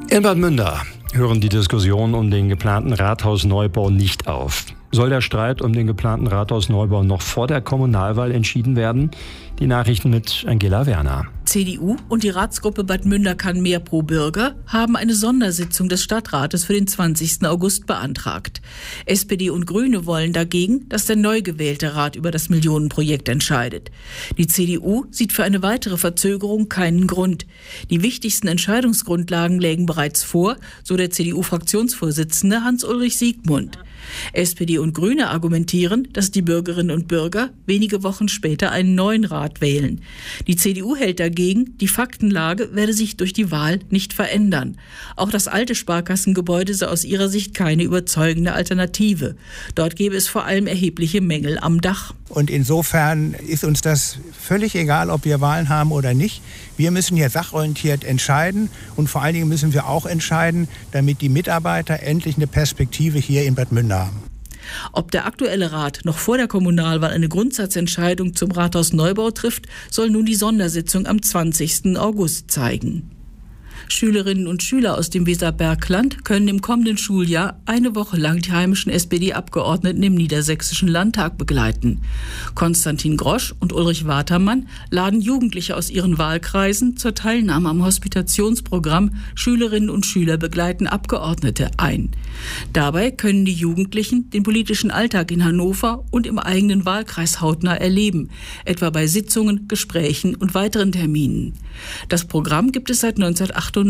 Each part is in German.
In Bad Münder hören die Diskussionen um den geplanten Rathausneubau nicht auf. Soll der Streit um den geplanten Rathausneubau noch vor der Kommunalwahl entschieden werden? Die Nachrichten mit Angela Werner. CDU und die Ratsgruppe Bad Münder kann mehr pro Bürger haben eine Sondersitzung des Stadtrates für den 20. August beantragt. SPD und Grüne wollen dagegen, dass der neu gewählte Rat über das Millionenprojekt entscheidet. Die CDU sieht für eine weitere Verzögerung keinen Grund. Die wichtigsten Entscheidungsgrundlagen lägen bereits vor, so der CDU-Fraktionsvorsitzende Hans-Ulrich Siegmund. SPD und Grüne argumentieren, dass die Bürgerinnen und Bürger wenige Wochen später einen neuen Rat wählen. Die CDU hält dagegen, die Faktenlage werde sich durch die Wahl nicht verändern. Auch das alte Sparkassengebäude sei aus ihrer Sicht keine überzeugende Alternative. Dort gäbe es vor allem erhebliche Mängel am Dach. Und insofern ist uns das völlig egal, ob wir Wahlen haben oder nicht. Wir müssen hier sachorientiert entscheiden und vor allen Dingen müssen wir auch entscheiden, damit die Mitarbeiter endlich eine Perspektive hier in Bad Münder haben. Ob der aktuelle Rat noch vor der Kommunalwahl eine Grundsatzentscheidung zum Rathausneubau trifft, soll nun die Sondersitzung am 20. August zeigen. Schülerinnen und Schüler aus dem Weserbergland können im kommenden Schuljahr eine Woche lang die heimischen SPD-Abgeordneten im Niedersächsischen Landtag begleiten. Konstantin Grosch und Ulrich Watermann laden Jugendliche aus ihren Wahlkreisen zur Teilnahme am Hospitationsprogramm Schülerinnen und Schüler begleiten Abgeordnete ein. Dabei können die Jugendlichen den politischen Alltag in Hannover und im eigenen Wahlkreis hautnah erleben, etwa bei Sitzungen, Gesprächen und weiteren Terminen. Das Programm gibt es seit 1998.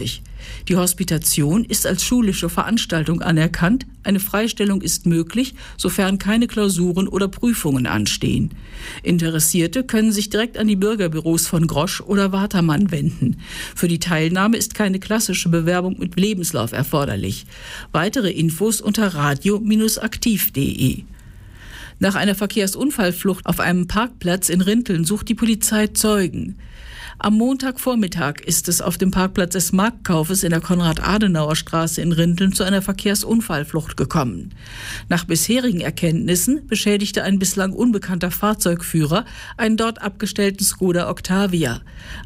Die Hospitation ist als schulische Veranstaltung anerkannt. Eine Freistellung ist möglich, sofern keine Klausuren oder Prüfungen anstehen. Interessierte können sich direkt an die Bürgerbüros von Grosch oder Watermann wenden. Für die Teilnahme ist keine klassische Bewerbung mit Lebenslauf erforderlich. Weitere Infos unter radio-aktiv.de. Nach einer Verkehrsunfallflucht auf einem Parkplatz in Rinteln sucht die Polizei Zeugen. Am Montagvormittag ist es auf dem Parkplatz des Marktkaufes in der Konrad-Adenauer-Straße in Rinteln zu einer Verkehrsunfallflucht gekommen. Nach bisherigen Erkenntnissen beschädigte ein bislang unbekannter Fahrzeugführer einen dort abgestellten Skoda Octavia.